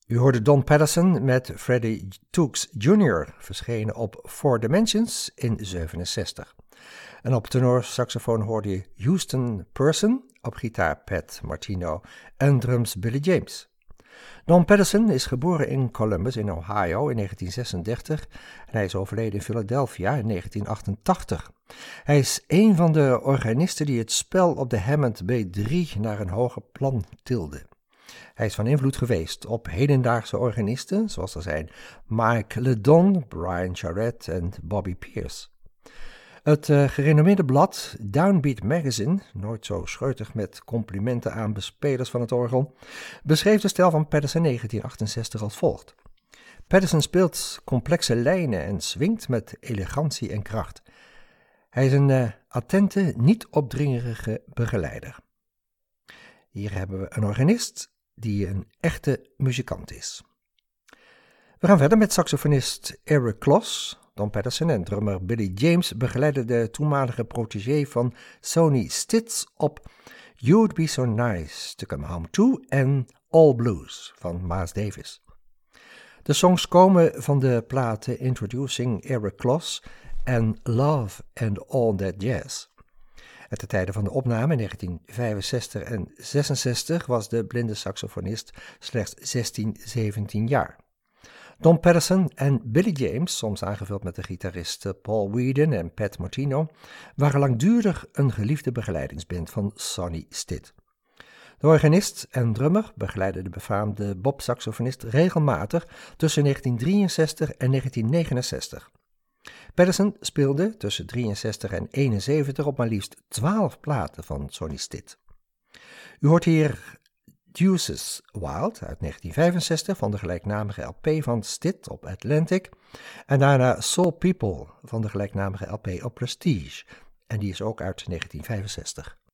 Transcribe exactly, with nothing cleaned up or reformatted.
U hoorde Don Patterson met Freddie Tooks junior, verschenen op Four Dimensions in zevenenzestig. En op tenorsaxofoon hoorde je Houston Person, op gitaar Pat Martino en drums Billy James. Don Patterson is geboren in Columbus in Ohio in negentien zesendertig en hij is overleden in Philadelphia in negentien achtentachtig. Hij is een van de organisten die het spel op de Hammond B drie naar een hoger plan tilde. Hij is van invloed geweest op hedendaagse organisten, zoals er zijn Mike LeDon, Brian Charette en Bobby Pierce. Het uh, gerenommeerde blad Downbeat Magazine, nooit zo scheutig met complimenten aan bespelers van het orgel, beschreef de stijl van Patterson in negentien achtenzestig als volgt. Patterson speelt complexe lijnen en swingt met elegantie en kracht. Hij is een uh, attente, niet opdringerige begeleider. Hier hebben we een organist die een echte muzikant is. We gaan verder met saxofonist Eric Kloss. Don Patterson en drummer Billy James begeleiden de toenmalige protégé van Sonny Stitt op You'd Be So Nice To Come Home To en All Blues van Miles Davis. De songs komen van de platen Introducing Eric Kloss en Love and All That Jazz. At de tijden van de opname in negentien vijfenzestig en zesenzestig was de blinde saxofonist slechts zestien, zeventien jaar. Don Patterson en Billy James, soms aangevuld met de gitaristen Paul Whedon en Pat Martino, waren langdurig een geliefde begeleidingsband van Sonny Stitt. De organist en drummer begeleidden de befaamde Bob-saxofonist regelmatig tussen negentien drieënzestig en negentien negenenzestig. Patterson speelde tussen drieënzestig en eenenzeventig op maar liefst twaalf platen van Sonny Stitt. U hoort hier Deuces Wild uit negentien vijfenzestig van de gelijknamige L P van Stitt op Atlantic en daarna Soul People van de gelijknamige L P op Prestige en die is ook uit negentien vijfenzestig.